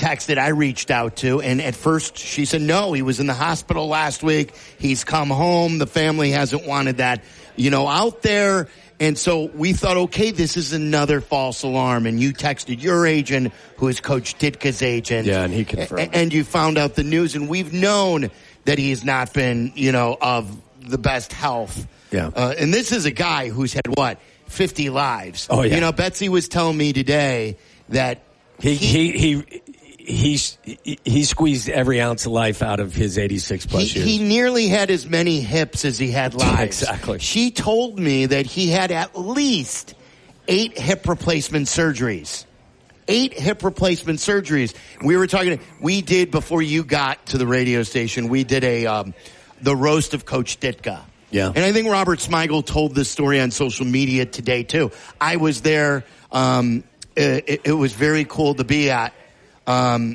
texted, I reached out to, and at first she said, no, he was in the hospital last week. He's come home. The family hasn't wanted that, out there. And so we thought, okay, this is another false alarm. And you texted your agent, who is Coach Ditka's agent. Yeah, and he confirmed. And you found out the news. And we've known that he has not been, of the best health. Yeah. And this is a guy who's had, 50 lives. Oh, yeah. Betsy was telling me today that he squeezed every ounce of life out of his 86-plus years. He nearly had as many hips as he had lives. Exactly. She told me that he had at least 8 hip replacement surgeries. 8 hip replacement surgeries. We did, before you got to the radio station, we did the roast of Coach Ditka. Yeah. And I think Robert Smigel told this story on social media today, too. I was there. It was very cool to be at. Bob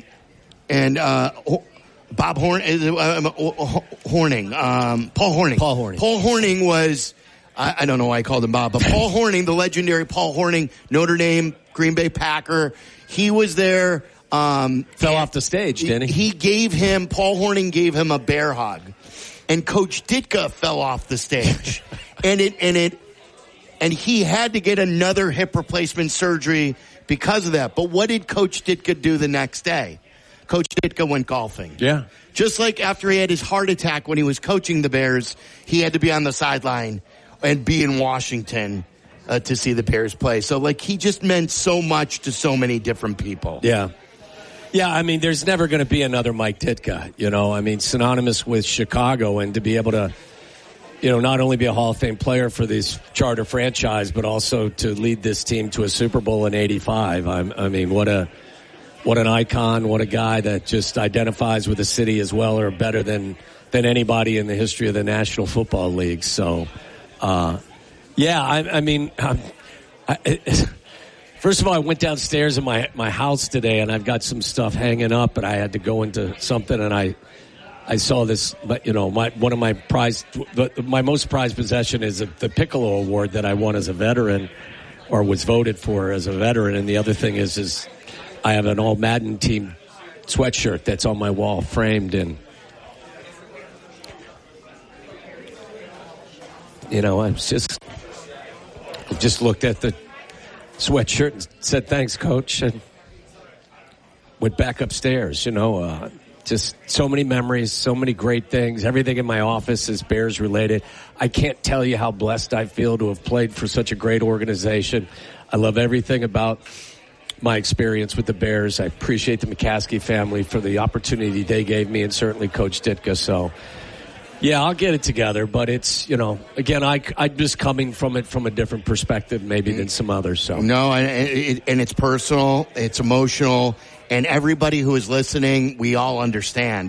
Horning, Paul Horning. Paul Horning was, I don't know why I called him Bob, but Paul Horning, the legendary Paul Horning, Notre Dame, Green Bay Packer. He was there. Fell off the stage, didn't he? Paul Horning gave him a bear hug. And Coach Ditka fell off the stage. and he had to get another hip replacement surgery because of that. But what did Coach Ditka do the next day? Coach Ditka went golfing. Yeah. Just like after he had his heart attack when he was coaching the Bears, he had to be on the sideline and be in Washington to see the Bears play. So, he just meant so much to so many different people. Yeah. Yeah, there's never going to be another Mike Ditka, synonymous with Chicago, and to be able to, not only be a Hall of Fame player for this charter franchise, but also to lead this team to a Super Bowl in '85. What an icon, what a guy that just identifies with the city as well, or better than anybody in the history of the National Football League. So, first of all, I went downstairs in my house today, and I've got some stuff hanging up, but I had to go into something, and I saw this, my most prized possession is the Piccolo Award that I won as a veteran, or was voted for as a veteran, and the other thing is I have an all Madden team sweatshirt that's on my wall, framed, and I just looked at the sweatshirt and said, thanks, Coach, and went back upstairs. Just so many memories, so many great things. Everything in my office is Bears related. I can't tell you how blessed I feel to have played for such a great organization. I love everything about my experience with the Bears. I appreciate the McCaskey family for the opportunity they gave me, and certainly Coach Ditka. So, yeah, I'll get it together, but it's, again, I'm just coming from it from a different perspective maybe than some others. So no, and it's personal, it's emotional, and everybody who is listening, we all understand.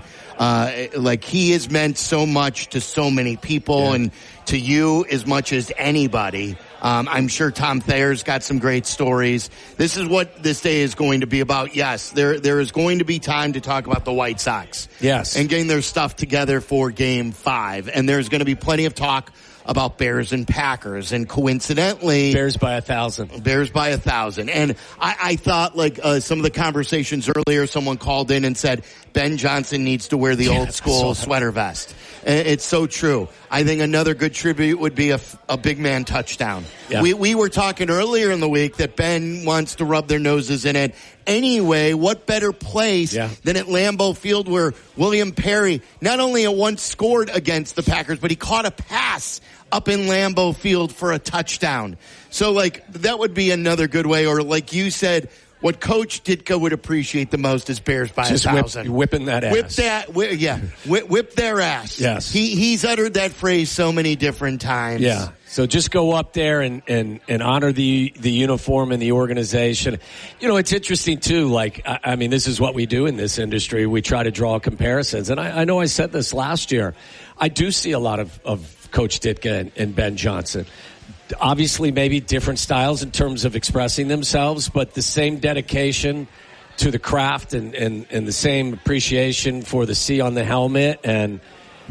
Yeah. He has meant so much to so many people, and to you as much as anybody. I'm sure Tom Thayer's got some great stories. This is what this day is going to be about. Yes, there is going to be time to talk about the White Sox. Yes. And getting their stuff together for Game 5. And there's going to be plenty of talk about Bears and Packers. And coincidentally, Bears by 1,000. Bears by 1,000. And I thought, some of the conversations earlier, someone called in and said, Ben Johnson needs to wear the old school sweater vest. And it's so true. I think another good tribute would be a big man touchdown. Yeah. We were talking earlier in the week that Ben wants to rub their noses in it. Anyway, what better place than at Lambeau Field, where William Perry not only once scored against the Packers, but he caught a pass up in Lambeau Field for a touchdown. So, that would be another good way. Or like you said, what Coach Ditka would appreciate the most is Bears by 1,000. Whipping that ass. Whip their ass. Yes. He's uttered that phrase so many different times. Yeah. So just go up there and honor the uniform and the organization. It's interesting too. This is what we do in this industry. We try to draw comparisons. And I know I said this last year. I do see a lot of Coach Ditka and Ben Johnson. Obviously, maybe different styles in terms of expressing themselves, but the same dedication to the craft and the same appreciation for the C on the helmet. And,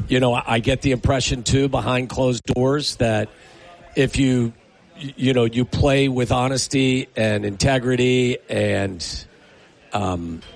I get the impression, too, behind closed doors, that if you play with honesty and integrity and,